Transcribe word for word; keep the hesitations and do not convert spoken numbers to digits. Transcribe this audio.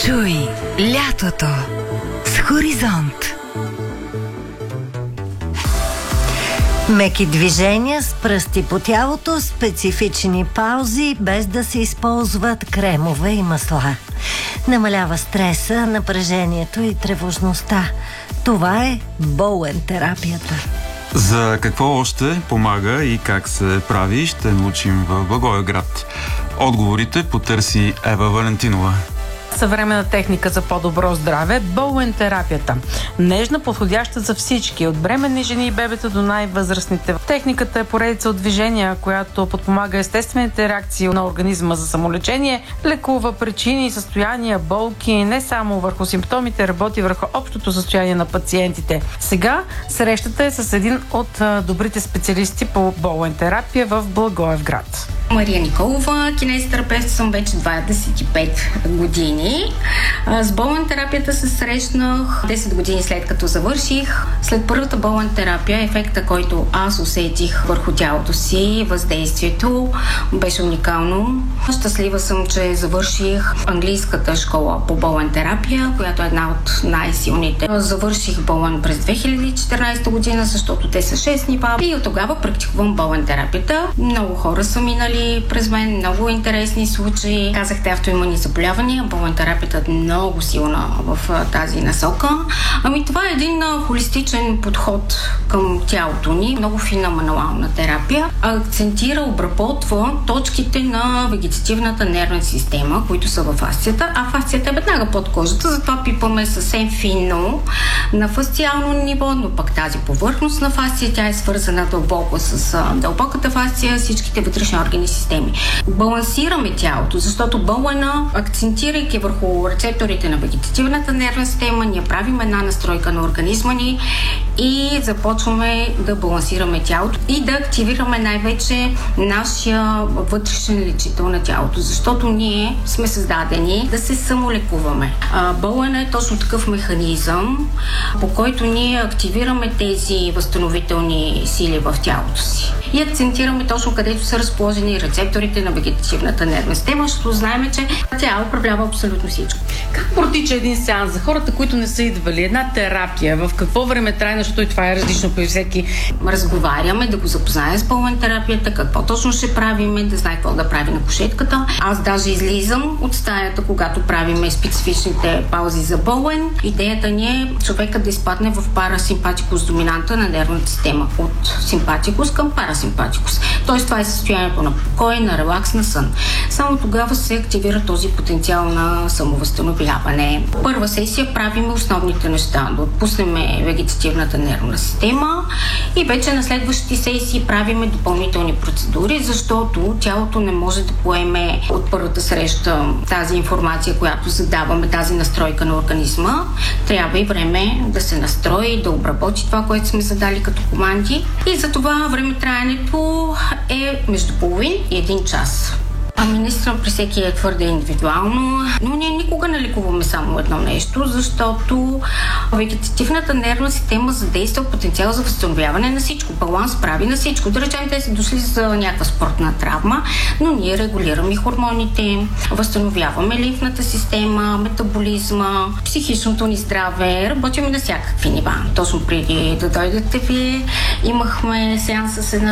Чуй лятото с Хоризонт. Меки движения с пръсти по тялото, специфични паузи, без да се използват кремове и масла. Намалява стреса, напрежението и тревожността. Това е Боуен терапията. За какво още помага и как се прави, ще научим в Благоевград. Отговорите потърси Ева Валентинова. Съвременна техника за по-добро здраве – Боуен терапията. Нежна, подходяща за всички, от бременни жени и бебета до най-възрастните. Техниката е поредица от движения, която подпомага естествените реакции на организма за самолечение, лекува причини, състояния, болки, не само върху симптомите, работи върху общото състояние на пациентите. Сега срещата е с един от добрите специалисти по Боуен терапия в Благоевград. Мария Николова, кинезитерапевт съм вече двадесет и пет години. С Боуен терапията се срещнах десет години след като завърших. След първата Боуен терапия, ефекта, който аз усетих върху тялото си, въздействието беше уникално. Щастлива съм, че завърших английската школа по Боуен терапия, която е една от най-силните. Завърших Боуен през две хиляди и четиринадесета година, защото те са шест нива и от тогава практикувам Боуен терапията. Много хора са минали през мен, много интересни случаи. Казахте автоимунни заболявания. Боуен терапията е много силна в тази насока. Ами това е един холистичен подход към тялото ни. Много фина мануална терапия. Акцентира, обработва точките на вегетативната нервна система, които са в фасцията, а фасцията е веднага под кожата, затова пипаме съвсем финно на фасциално ниво, но пък тази повърхност на фасция, тя е свързана дълбоко с дълбоката фасция, всичките вътрешни органи системи. Балансираме тялото, защото Боуена, акцентирайки върху рецепторите на вегетативната нервна система, ние правим една настройка на организма ни и започваме да балансираме тялото и да активираме най-вече нашия вътрешен лечител на тялото, защото ние сме създадени да се самолекуваме. Боуена е точно такъв механизъм, по който ние активираме тези възстановителни сили в тялото си и акцентираме точно където са разположени рецепторите на вегетативната нервна система, защото знаем, че тя управлява абсолютно всичко. Как протича един сеанс за хората, които не са идвали? Една терапия, в какво време трае, защото и това е различно при всеки? Разговаряме, да го запознаем с Боуен терапията, какво точно ще правиме, да знае какво да прави на кушетката. Аз даже излизам от стаята, когато правиме специфичните паузи за Боуен. Идеята ни е човекът да изпадне в парасимпатикус доминанта на нервната система. От симпатикус към парасимпатикус. Тоест това е състоянието на покой, на релакс, на сън. Само тогава се активира този потенциал на самовъзстановяване. Първа сесия правиме основните неща. Да отпуснем вегетативната нервна система и вече на следващите сесии правиме допълнителни процедури, защото тялото не може да поеме от първата среща тази информация, която задаваме, тази настройка на организма. Трябва и време да се настрои, да обработи това, което сме задали като команди. И за това времетраенето е между половин и един час. Ами наистина при всеки е твърде индивидуално, но ние никога не лекуваме само едно нещо, защото вегетативната нервна система задейства потенциал за възстановяване на всичко. Баланс прави на всичко. Да речем, те са дошли за някаква спортна травма, но ние регулираме хормоните, възстановяваме лимфната система, метаболизма, психичното ни здраве, работим на всякакви нива. Точно преди да дойдете вие, имахме сеанс с една